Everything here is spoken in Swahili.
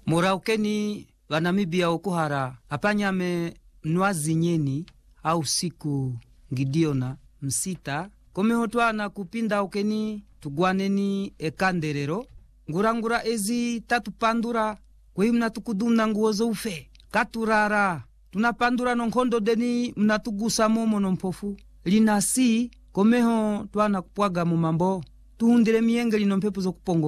Moraukeni Wanamibia okuhara apanyame mnwazi nyeni au siku Gideona msita komehotwana kupinda ukeni tugwaneni ekanderero ngurangura ezi tatupandura kwehimna tukudumna nguozo ufe katurara tunapandura nonkondo deni mnatugusa momo nompofu linasi komeho twana kupwaga mumambo tuhundire mienge lino mpepo zo kupongo